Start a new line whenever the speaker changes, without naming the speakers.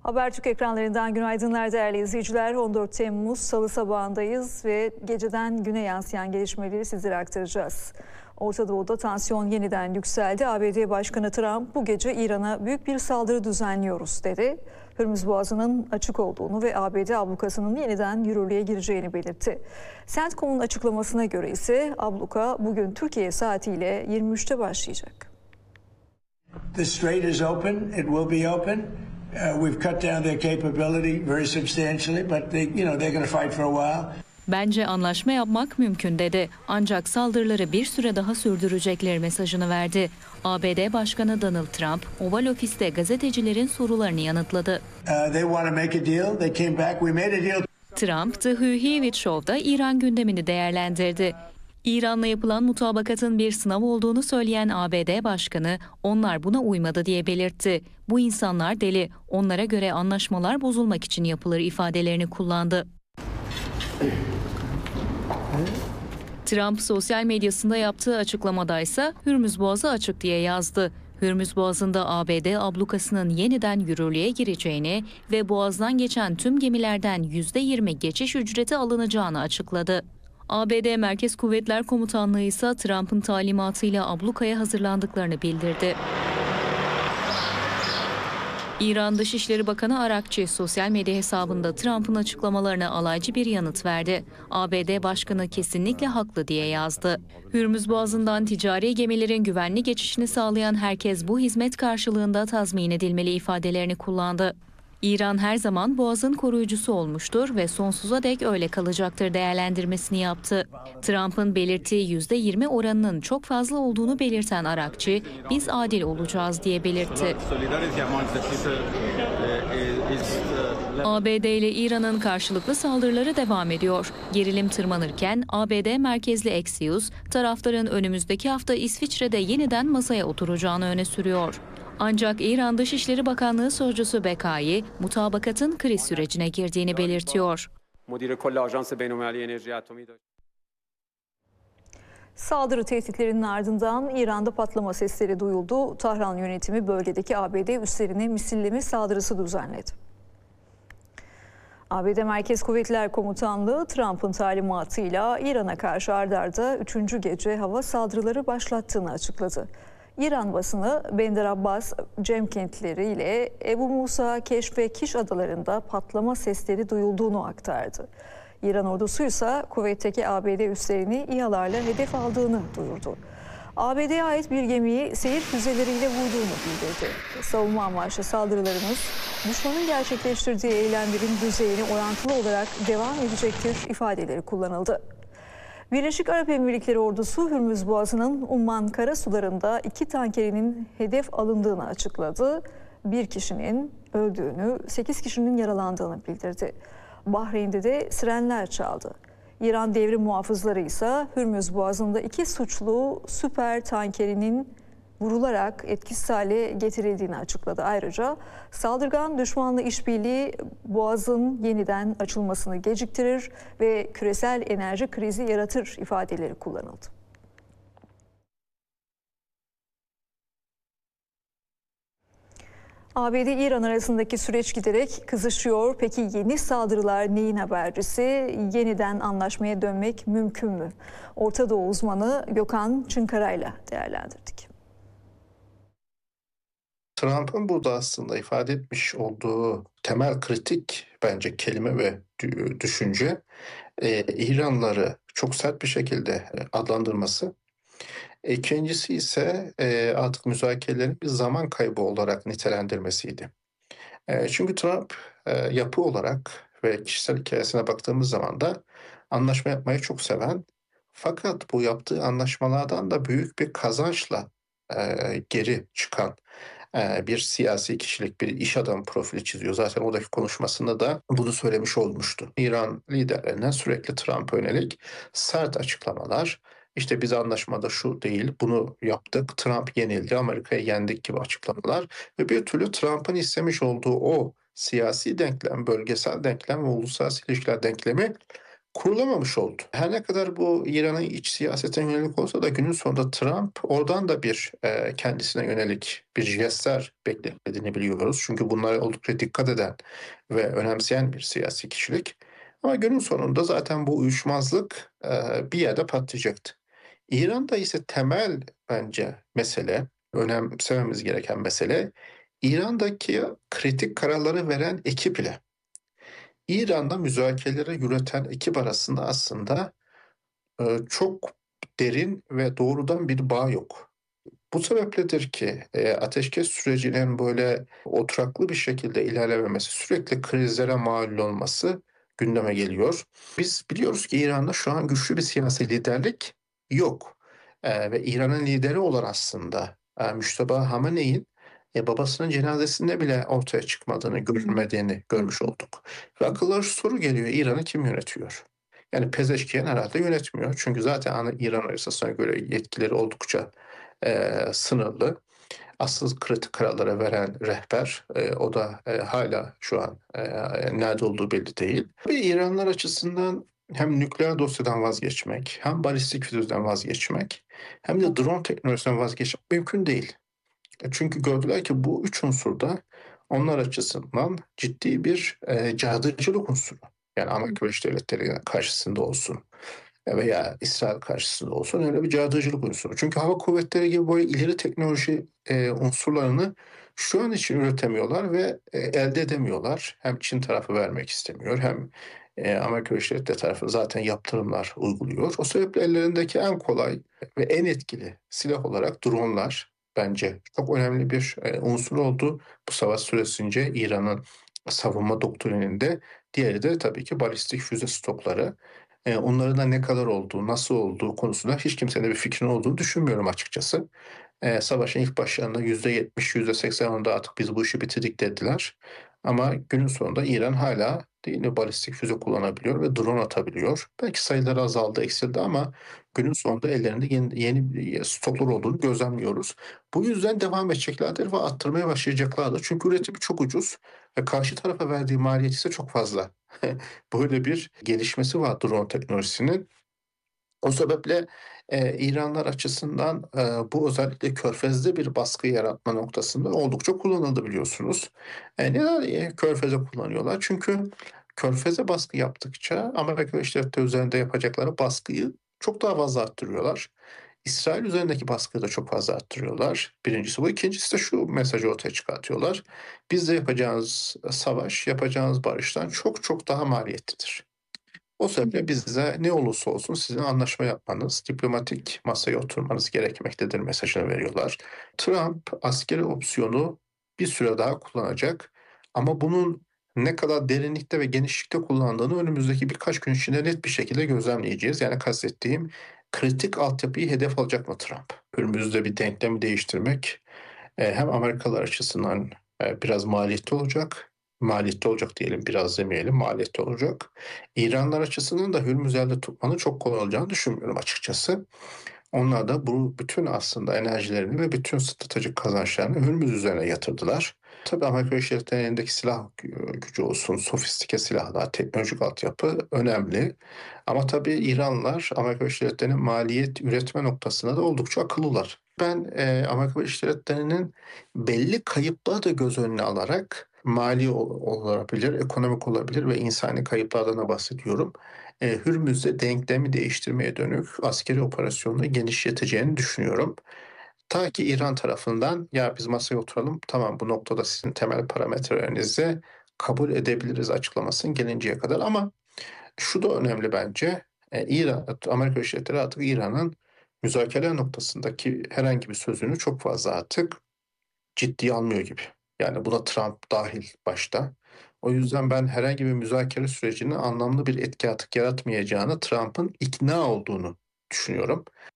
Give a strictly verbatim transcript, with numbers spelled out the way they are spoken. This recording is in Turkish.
Habertürk ekranlarından günaydınlar değerli izleyiciler. on dört Temmuz Salı sabahındayız ve geceden güne yansıyan gelişmeleri sizlere aktaracağız. Orta Doğu'da tansiyon yeniden yükseldi. A B D Başkanı Trump bu gece İran'a büyük bir saldırı düzenliyoruz dedi. Hürmüz Boğazı'nın açık olduğunu ve A B D ablukasının yeniden yürürlüğe gireceğini belirtti. CENTCOM'un açıklamasına göre ise abluka bugün Türkiye saatiyle yirmi üçte başlayacak.
The strait is open. It will be open. Uh, we've cut down their capability very substantially, but they, you know, they're going to fight for a while.
Bence anlaşma yapmak mümkün dedi. Ancak saldırıları bir süre daha sürdürecekler mesajını verdi. A B D Başkanı Donald Trump, Oval Ofis'te gazetecilerin sorularını yanıtladı.
Uh, they want to make a deal. They came back. We made a deal.
Trump, The Hugh Hewitt Show'da İran gündemini değerlendirdi. İran'la yapılan mutabakatın bir sınav olduğunu söyleyen A B D Başkanı, onlar buna uymadı diye belirtti. Bu insanlar deli, onlara göre anlaşmalar bozulmak için yapılır ifadelerini kullandı. Trump sosyal medyasında yaptığı açıklamada ise Hürmüz Boğazı açık diye yazdı. Hürmüz Boğazı'nda A B D ablukasının yeniden yürürlüğe gireceğini ve boğazdan geçen tüm gemilerden yüzde yirmi geçiş ücreti alınacağını açıkladı. A B D Merkez Kuvvetler Komutanlığı ise Trump'ın talimatıyla ablukaya hazırlandıklarını bildirdi. İran Dışişleri Bakanı Arakçi sosyal medya hesabında Trump'ın açıklamalarına alaycı bir yanıt verdi. A B D Başkanı kesinlikle haklı diye yazdı. Hürmüz Boğazı'ndan ticari gemilerin güvenli geçişini sağlayan herkes bu hizmet karşılığında tazmin edilmeli ifadelerini kullandı. İran her zaman Boğaz'ın koruyucusu olmuştur ve sonsuza dek öyle kalacaktır değerlendirmesini yaptı. Trump'ın belirttiği yüzde yirmi oranının çok fazla olduğunu belirten Arakçi, biz adil olacağız diye belirtti. A B D ile İran'ın karşılıklı saldırıları devam ediyor. Gerilim tırmanırken A B D merkezli Axios, tarafların önümüzdeki hafta İsviçre'de yeniden masaya oturacağını öne sürüyor. Ancak İran Dışişleri Bakanlığı Sözcüsü Bekai, mutabakatın kriz sürecine girdiğini belirtiyor.
Saldırı tehditlerinin ardından İran'da patlama sesleri duyuldu. Tahran yönetimi bölgedeki A B D üslerine misilleme saldırısı düzenledi. A B D Merkez Kuvvetler Komutanlığı Trump'ın talimatıyla İran'a karşı ard arda üçüncü gece hava saldırıları başlattığını açıkladı. İran basını Bandar Abbas, Cem kentleri ile Ebu Musa, Keşf ve Kiş adalarında patlama sesleri duyulduğunu aktardı. İran ordusu ise kuvvetteki A B D üslerini İHA'larla hedef aldığını duyurdu. A B D'ye ait bir gemiyi seyir füzeleriyle vurduğunu bildirdi. Savunma amaçlı saldırılarımız düşmanın gerçekleştirdiği eylemlerin düzeyine orantılı olarak devam edecektir ifadeleri kullanıldı. Birleşik Arap Emirlikleri ordusu Hürmüz Boğazı'nın Umman karasularında iki tankerinin hedef alındığını açıkladı. Bir kişinin öldüğünü, sekiz kişinin yaralandığını bildirdi. Bahreyn'de de sirenler çaldı. İran devrim muhafızları ise Hürmüz Boğazı'nda iki suçlu süper tankerinin vurularak etkisiz hale getirildiğini açıkladı. Ayrıca saldırgan düşmanla işbirliği Boğaz'ın yeniden açılmasını geciktirir ve küresel enerji krizi yaratır ifadeleri kullanıldı. A B D-İran arasındaki süreç giderek kızışıyor. Peki yeni saldırılar neyin habercisi? Yeniden anlaşmaya dönmek mümkün mü? Orta Doğu uzmanı Gökhan Çınkara'yla değerlendirdik.
Trump'ın burada aslında ifade etmiş olduğu temel kritik bence kelime ve düşünce e, İranlıları çok sert bir şekilde adlandırması. İkincisi ise e, artık müzakerelerin bir zaman kaybı olarak nitelendirmesiydi. E, çünkü Trump e, yapı olarak ve kişisel hikayesine baktığımız zaman da anlaşma yapmayı çok seven, fakat bu yaptığı anlaşmalardan da büyük bir kazançla e, geri çıkan bir siyasi kişilik, bir iş adamı profili çiziyor. Zaten oradaki konuşmasında da bunu söylemiş olmuştu. İran liderlerinden sürekli Trump'a yönelik sert açıklamalar. İşte biz anlaşmada şu değil, bunu yaptık, Trump yenildi, Amerika'yı yendik gibi açıklamalar. Ve bir türlü Trump'ın istemiş olduğu o siyasi denklem, bölgesel denklem ve uluslararası ilişkiler denklemi Kurulamamış oldu. Her ne kadar bu İran'ın iç siyasetine yönelik olsa da günün sonunda Trump oradan da bir e, kendisine yönelik bir jestler beklediğini biliyoruz. Çünkü bunlara oldukça dikkat eden ve önemseyen bir siyasi kişilik. Ama günün sonunda zaten bu uyuşmazlık e, bir yerde patlayacaktı. İran'da ise temel bence mesele, önemsememiz gereken mesele, İran'daki kritik kararları veren ekip ile İran'da müzakereleri yürüten ekip arasında aslında e, çok derin ve doğrudan bir bağ yok. Bu sebepledir ki e, ateşkes sürecinin böyle oturaklı bir şekilde ilerlememesi, sürekli krizlere mal olması gündeme geliyor. Biz biliyoruz ki İran'da şu an güçlü bir siyasi liderlik yok. E, ve İran'ın lideri olan aslında e, Müşteba Hamene'in e, babasının cenazesinde bile ortaya çıkmadığını, görülmediğini görmüş olduk. Ve akıllara şu soru geliyor: İran'ı kim yönetiyor? Yani Pezeşkiyan herhalde yönetmiyor. Çünkü zaten ana- İran Anayasası'na göre yetkileri oldukça e, sınırlı. Asıl kritik kararlara veren rehber, e, o da e, hala şu an e, nerede olduğu belli değil. Ve İranlılar açısından hem nükleer dosyadan vazgeçmek, hem balistik füzeden vazgeçmek, hem de drone teknolojisinden vazgeçmek mümkün değil. E, Çünkü gördüler ki bu üç unsur da onlar açısından ciddi bir e, caydırıcılık unsuru. Yani Amerika Birleşik Devletleri karşısında olsun veya İsrail karşısında olsun öyle bir caydırıcılık unsuru. Çünkü hava kuvvetleri gibi böyle ileri teknoloji e, unsurlarını şu an için üretemiyorlar ve e, elde edemiyorlar. Hem Çin tarafı vermek istemiyor, hem e, Amerika Birleşik Devletleri tarafı zaten yaptırımlar uyguluyor. O sebeple ellerindeki en kolay ve en etkili silah olarak dronlar bence çok önemli bir e, unsur oldu bu savaş süresince İran'ın savunma doktrininde. Diğeri de tabii ki balistik füze stokları. E, onların da ne kadar olduğu, nasıl olduğu konusunda hiç kimsenin bir fikrin olduğunu düşünmüyorum açıkçası. E, savaşın ilk başlarında yüzde yetmiş, yüzde seksen onda artık biz bu işi bitirdik dediler. Ama günün sonunda İran hala değil mi balistik füze kullanabiliyor ve drone atabiliyor. Belki sayıları azaldı, eksildi ama günün sonunda ellerinde yeni, yeni stoklar olduğunu gözlemliyoruz. Bu yüzden devam edeceklerdir ve arttırmaya başlayacaklardır. Çünkü üretimi çok ucuz ve karşı tarafa verdiği maliyet ise çok fazla. Böyle bir gelişmesi var drone teknolojisinin. O sebeple e, İranlar açısından e, bu özellikle Körfez'de bir baskı yaratma noktasında oldukça kullanıldı biliyorsunuz. E, neden e, Körfez'e kullanıyorlar? Çünkü Körfez'e baskı yaptıkça Amerika Birleşik Devletleri üzerinde yapacakları baskıyı çok daha fazla arttırıyorlar. İsrail üzerindeki baskıyı da çok fazla arttırıyorlar. Birincisi bu. İkincisi de şu mesajı ortaya çıkartıyorlar: bizle yapacağınız savaş, yapacağınız barıştan çok çok daha maliyetlidir. O sebeple bizde ne olursa olsun sizin anlaşma yapmanız, diplomatik masaya oturmanız gerekmektedir mesajını veriyorlar. Trump askeri opsiyonu bir süre daha kullanacak ama bunun ne kadar derinlikte ve genişlikte kullandığını önümüzdeki birkaç gün içinde net bir şekilde gözlemleyeceğiz. Yani kastettiğim, kritik altyapıyı hedef alacak mı Trump? Önümüzde bir denklemi değiştirmek e, hem Amerikalılar açısından e, biraz maliyetli olacak. Maliyetli olacak diyelim, biraz demeyelim, maliyetli olacak. İranlar açısından da Hürmüz elde tutmanın çok kolay olacağını düşünmüyorum açıkçası. Onlar da bu bütün aslında enerjilerini ve bütün stratejik kazançlarını Hürmüz üzerine yatırdılar. Tabii Amerika Birleşik Devletleri'nin elindeki silah gücü olsun, sofistike silahlar, teknolojik altyapı önemli. Ama tabii İranlılar Amerika Birleşik Devletleri'nin maliyet üretme noktasında da oldukça akıllılar. Ben e, Amerika Birleşik Devletleri'nin belli kayıpları da göz önüne alarak, mali olabilir, ekonomik olabilir ve insani kayıplardan da bahsediyorum, e, Hürmüz'de denklemi değiştirmeye dönük askeri operasyonunu genişleteceğini düşünüyorum. Ta ki İran tarafından ya biz masaya oturalım, tamam bu noktada sizin temel parametrelerinizi kabul edebiliriz açıklamasının gelinceye kadar. Ama şu da önemli bence. E, İran, Amerika Birleşik Devletleri artık İran'ın müzakere noktasındaki herhangi bir sözünü çok fazla artık ciddiye almıyor gibi. Yani buna Trump dahil başta. O yüzden ben herhangi bir müzakere sürecinin anlamlı bir etki artık yaratmayacağını, Trump'ın ikna olduğunu düşünüyorum.